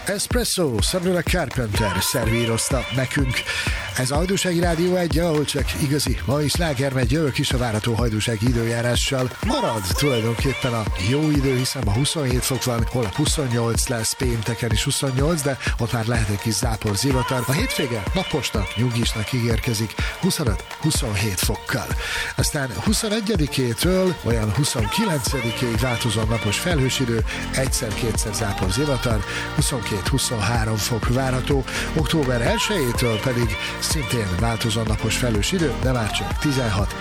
Espresso, Sabrina Carpenter szervírozta nekünk. Ez a Hajdúsági Rádió 1, ahol csak igazi mai sláger megy, jövök is a várható hajdúsági időjárással. Marad tulajdonképpen a jó idő, hiszen ma 27 fok van, holnap 28 lesz, pénteken is 28, de ott már lehet egy kis zápor zivatar. A hétvége naposnak, nyugisnak ígérkezik 25-27 fokkal. Aztán 21-től olyan 29-ig változó napos felhős idő, egyszer-kétszer zápor zivatar, 22-23 fok várható. Október 1-től pedig szintén változó napos felhős idő, de már csak